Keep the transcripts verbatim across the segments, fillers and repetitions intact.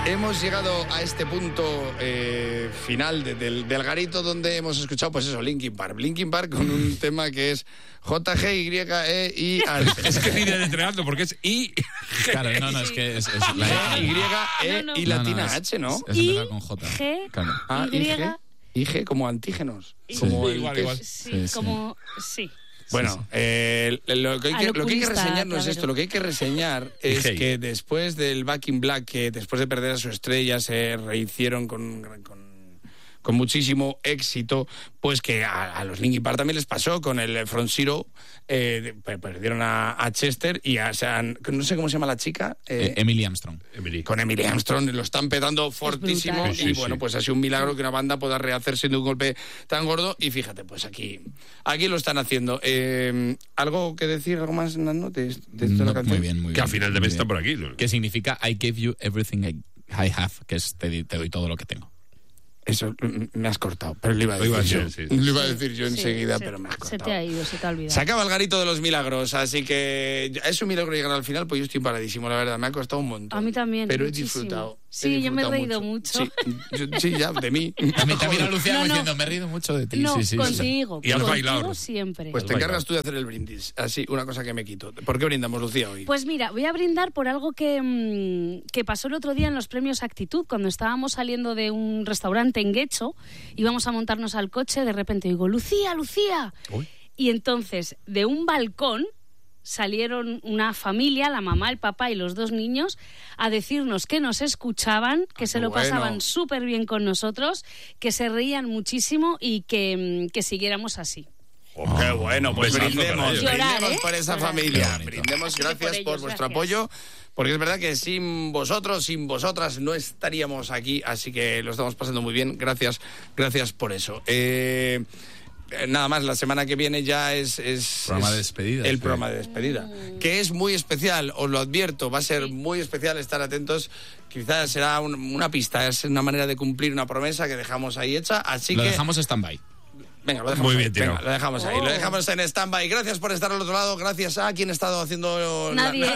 Hemos llegado a este punto eh, final de, del, del garito donde hemos escuchado, pues eso, Linkin Park. Linkin Park con un tema que es J G Y E I A. Es que ni deletreando porque es I. Claro, no, no, es que es, es la Y, E No, no. y latina No, no, es- H, ¿no? Es, es empezar con J. G, Claro. Ah, Y, I G, I G como antígenos. Sí. Como Sí, el igual, test. igual. Sí, Sí, sí. como... Sí. Bueno, Sí, sí. eh, lo, que hay que, Al lo que hay que oculista, reseñar no es Clavero. esto, lo que hay que reseñar es Hey. que después del Back in Black, que después de perder a su estrella se rehicieron con, con, con muchísimo éxito, pues que a, a los Linkin Park también les pasó con el Front Zero, eh, de- perdieron a, a Chester y a, o sea, no sé cómo se llama la chica, eh, Eh, Emily Armstrong. Emily. con Emily Armstrong, lo están petando fortísimo brutal. y Sí, sí, bueno, sí. pues ha sido un milagro que una banda pueda rehacerse de un golpe tan gordo y fíjate, pues aquí aquí lo están haciendo. Eh, ¿Algo que decir, algo más en las notas de esto de la No, canción? muy bien, muy bien. Que al final de muy mes está bien. por aquí. ¿no? Que significa I gave you everything I, I have, que es te, di- te doy todo lo que tengo. Eso mm, me has cortado, pero lo iba a Lo decir iba a yo. decir, sí. Lo iba a decir yo Sí, enseguida, se- pero me has Se cortado. te ha ido, se te ha olvidado. Se acaba el garito de los milagros, así que es un milagro llegar al final, pues yo estoy paradísimo, la verdad, me ha costado un montón. A mí también, Pero muchísimo. he disfrutado. Sí, he yo me he disfrado reído mucho. Sí, yo- sí, ya, de mí. También, también a Lucía No, como no. diciendo, me he reído mucho de ti. No, sí, sí, sí. contigo. Y has contigo bailado. siempre. Pues te Vaya. encargas tú de hacer el brindis. Así, una cosa que me quito. ¿Por qué brindamos, Lucía, hoy? Pues mira, voy a brindar por algo que, mm, que pasó el otro día en los premios Actitud, cuando estábamos saliendo de un restaurante en Guecho, íbamos a montarnos al coche, de repente digo, Lucía, Lucía. Uy. Y entonces, de un balcón, salieron una familia, la mamá, el papá y los dos niños, a decirnos que nos escuchaban, que Ah, se qué lo bueno. pasaban súper bien con nosotros, que se reían muchísimo y que, mm, que siguiéramos así. Oh, qué bueno, pues besazo para brindemos, ellos. Llorar, brindemos ¿eh? por esa Llorar. familia. Qué bonito. Brindemos, Así que por gracias por, ellos, vuestro gracias. apoyo, porque es verdad que sin vosotros, sin vosotras, no estaríamos aquí, así que lo estamos pasando muy bien. Gracias, gracias por eso. Eh, eh, nada más, la semana que viene ya es... es Programa es de despedida, El sí. programa de despedida, que es muy especial, os lo advierto, va a ser muy especial estar atentos. Quizás será un- una pista, es una manera de cumplir una promesa que dejamos ahí hecha, así Lo que... dejamos stand-by. Venga, lo dejamos Muy ahí. bien tirado. Venga, lo dejamos ahí, lo dejamos en stand-by. Gracias por estar al otro lado, gracias a quien ha estado haciendo... la- Nadie. la-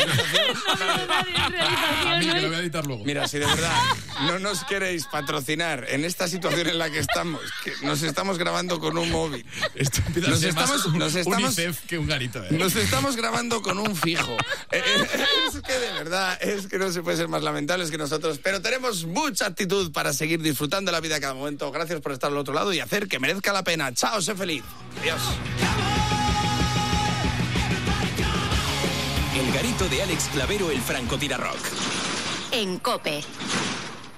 No ha habido nadie en realización A mí, que hoy. lo voy a editar luego. Mira, si de verdad no nos queréis patrocinar en esta situación en la que estamos, que nos estamos grabando con un móvil, Esto empieza Nos a ser estamos- más un nos estamos- UNICEF que un garito. ¿eh? nos estamos grabando con un fijo. Eh, eh, es que de verdad, es que no se puede ser más lamentables que nosotros, pero tenemos mucha actitud para seguir disfrutando la vida a cada momento. Gracias por estar al otro lado y hacer que merezca la pena. Chao, sé feliz. Adiós. El garito de Alex Clavero, el francotirador. En COPE.